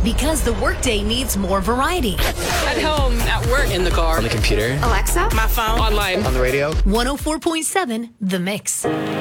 Because the workday needs more variety. At home, at work, in the car, on the computer, Alexa, my phone, online, on the radio. 104.7 The Mix.